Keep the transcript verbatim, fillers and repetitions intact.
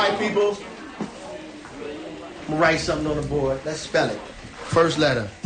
right, people? I'm gonna write something on the board. Let's spell it. First letter.